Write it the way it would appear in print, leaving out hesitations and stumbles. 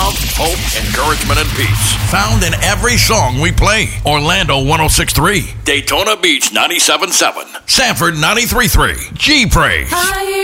love, hope, encouragement, and peace. Found in every song we play. Orlando 106.3, Daytona Beach 97.7, Sanford 93.3, G Praise.